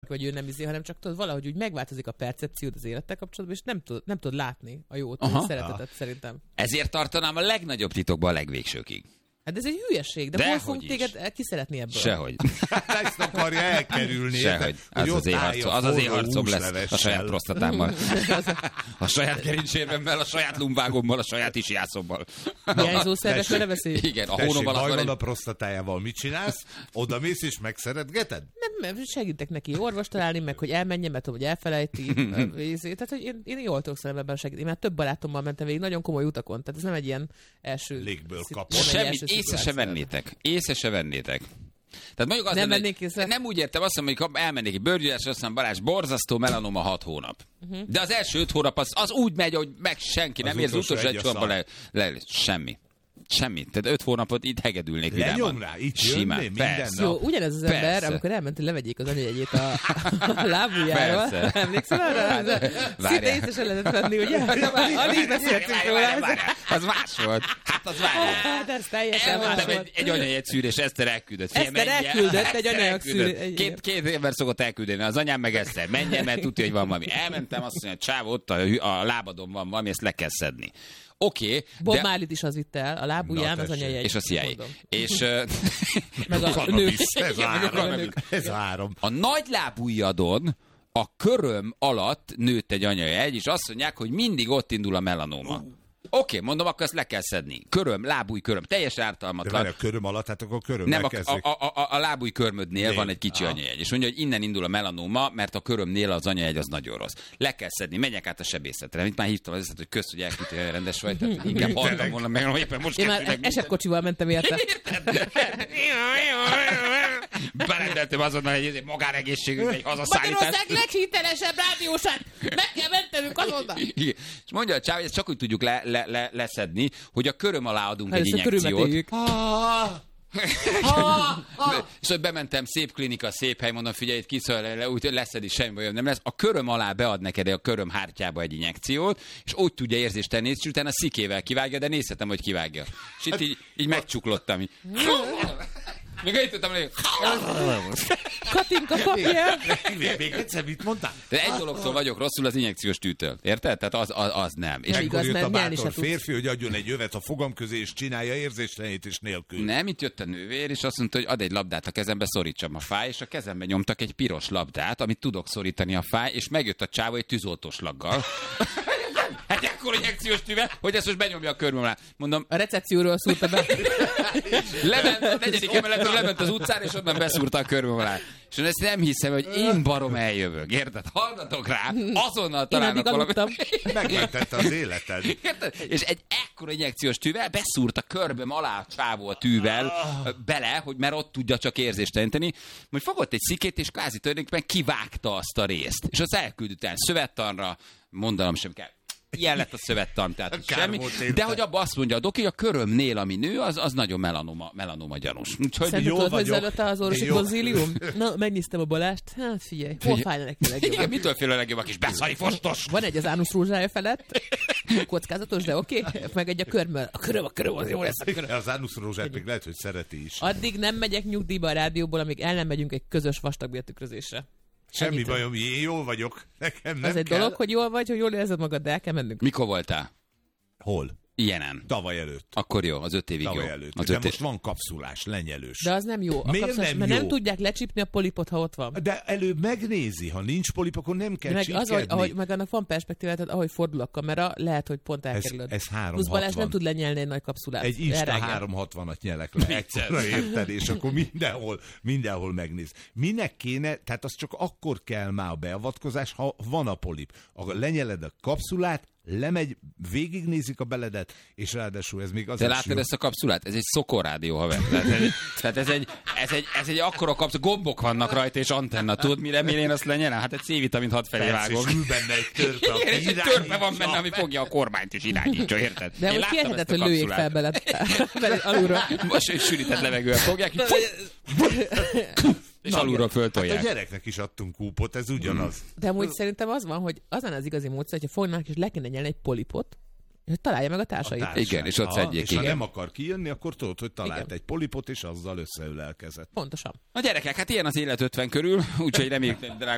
vagy ő nem izé, hanem csak tudod, valahogy úgy megváltozik a percepciód az élettel kapcsolatban, és nem tudod látni a jót, a szeretetet szerintem. Ezért tartanám a legnagyobb titokban a legvégsőkig. Hát ez egy hülyeség, de hol fogunk téged kiszeretni ebből? Sehogy. Ezt akarja elkerülni. Sehogy. Az az én harcom lesz a saját prostatámmal. A saját gerincsérvemmel, a saját lumbágommal, a saját isjászommal. Hiányzó szervekre veszély. Igen, a hónóban akar van a prostatájával mit csinálsz? Oda mész és megszeretgeted? Nem, segítek neki orvost találni, meg hogy elmenjen, mert hogy elfelejti. Tehát, hogy én jól tudok szerintem ebben segíteni. Én már több barátommal mentem végig nagyon komoly utakon, tehát ez nem egy ilyen első... Légből kapott. Semmit észre se vennétek. Tehát mondjuk azt nem úgy értem, azt mondom, hogy elmennék egy bőrgyűlásra, azt mondom, Balázs, borzasztó melanoma 6 hónap. De az első 5 hónap az úgy megy, hogy meg senki nem érzi, utolsó egy hónapban Semmi. Tehát 5 hónapot itt hegedülnék vidáman. Lenyom rá, itt simán. Minden nap. Jó, ugyanez az ember, amikor elment, hogy levegyék az anyajegyét a lábujjáról. Emlékszel arra? Szinte észre se lehetett venni, ugye? Addig beszéltünk róla. Az más volt. Hát az várjál. De ez teljesen más volt. Egy anyajegy szűrés, Eszter elküldött. Eszter elküldött egy anyajeg szűrés. Két ember szokott elküldeni, az anyám meg Eszter. Menjen, mert tudja, hogy van valami. Elmentem, azt mondja, csáv, ott a lábadon van valami, ezt le kell szedni. Oké. Bob Marley-t is az vitt el, a lábujján az anyajegy. És a CIA. És... meg a nők. Ez áram. A nagy lábujjadon a köröm alatt nőtt egy anyajegy, és azt mondják, hogy mindig ott indul a melanóma. Oké, mondom, akkor ezt le kell szedni. Köröm, lábujjköröm, teljesen ártalmatlan. De a köröm alatt, hát akkor köröm nem, a lábujkörmödnél van egy kicsi anyajegy. És mondja, hogy innen indul a melanóma, mert a körömnél az anyajegy az nagyon rossz. Le kell szedni, menjek át a sebészetre. Itt már hívtam az eszet, hogy kösz, hogy elküldtél, hogy rendes vagy. Tehát inkább haltam volna meg, hogy éppen most én már esetkocsival mentem érte. Berendeltem azonnal egy magánegészségügy, egy hazaszállítás. Magyarország leghitelesebb rádiósát! Meg kell mentenünk azonnal! És mondja a csáv, hogy ezt csak úgy tudjuk leszedni, hogy a köröm alá adunk egy injekciót. És hogy bementem, szép klinika, szép hely, mondom, figyelj, kiszól, úgy leszedi, semmi bajom nem lesz. A köröm alá bead neked a köröm hártyába egy injekciót, és úgy tudja érzést tenni, és utána szikével kivágja, de nézhetem, hogy kivágja. És itt így megcsuklottam. Még itt tudtam, hogy... Katinka, kapja! Még egyszer mit mondtál? De egy dologtól vagyok rosszul, az injekciós tűtől. Érted? Tehát az nem. És akkor jött a bátor férfi, hogy adjon egy övet a fogam közé, és csinálja érzéstelenítés nélkül. Nem, itt jött a nővér, és azt mondta, hogy ad egy labdát a kezembe, szorítsam a fáj, és a kezembe nyomtak egy piros labdát, amit tudok szorítani a fáj, és megjött a csávó egy tűzoltóslaggal. Hát ekkor injekciós tűvel, hogy ezt most benyomja a körmöm alá. Mondom, a recepcióról szúrta be. Lement a 4. emeletről, lement az utcára, és onnan beszúrta a körmöm alá. És ezt nem hiszem, hogy én barom eljövök. Érted? Hallgatok rá, azonnal találnak valamit. Megmentette az életed. Érted? És egy ekkora injekciós tűvel beszúrt a körmöm alá a csávó a tűvel bele, hogy mert ott tudja csak érzésteleníteni. Majd fogott egy szikét, és kvázi tulajdonképpen kivágta azt a részt. És azt elküldött el szövettanra, mondanom sem kell. Ilyen lett a szövettan, tehát semmi. De hogy abban azt mondja a doki, a körömnél, ami nő, az nagyon melanoma gyanús. Úgyhogy jól vagyok. Szerinted az orvosi konzílium? Na, megnéztem a Balást. Hát figyelj, hol fájna neki a legjobb? Igen, mitől fél a legjobb a kis beszari fostos? Van egy az ánusz rózsája felett. Kockázatos, de oké. Meg egy a körmöl. A köröm, az jó lesz a köröm. Az ánusz rózsát még lehet, hogy szereti is. Addig nem megyek nyugdíjba a rádióból, amíg el nem megyünk egy közös vastagbéltükrözésre. Semmi bajom, én jól vagyok. Nekem nem az egy kell. dolog, hogy jól vagy, hogy jól érzed magad, de el kell mennünk. Mikor voltál? Hol? Ilyenen. Tavaly előtt. Akkor jó, az 5 évig tavaly jó. Előtt. Az de most van kapszulás, lenyelős. De az nem jó. Miért nem mert jó? nem tudják lecsípni a polipot, ha ott van. De előbb megnézi, ha nincs polip, akkor nem kell csíkedni. Meg annak van perspektíva, tehát ahogy fordul a kamera, lehet, hogy pont elkerülöd. Ez 360. Plusz Balázs nem tud lenyelni egy nagy kapszulát. Egy Insta 360-at nyelek le egyszerre, érted, és akkor mindenhol megnéz. Minek kéne, tehát az csak akkor kell már a beavatkozás, ha van a polip. Lenyeled a kapszulát, lemegy, végignézik a beledet, és ráadásul ez még az. De látod ezt a kapszulát? Ez egy szokorrádió, haver. Tehát ez egy akkora kapszula, gombok vannak rajta, és antenna, tudod, mire én azt lenyelem? Hát egy C-vitamint 6 felé vágok. És ül benne egy törpe, igen, és egy törpe van benne, ami fogja a kormányt is irányítsa, érted? De most kérheted, hogy lőjék fel beled alulról. Most egy sűrített levegővel fogják, és alulról föltolják. Hát a gyereknek is adtunk kúpot, ez ugyanaz. De amúgy szerintem az van, hogy az az igazi módszer, hogyha fognak és le kéne nyelni egy polipot, hogy találja meg a társait. Igen, és ott szedjék. És ha nem akar kijönni, akkor tudod, hogy talált egy polipot, és azzal összeülelkezett. Pontosan. A gyerekek, hát ilyen az élet 50 körül, úgyhogy reméljük, drága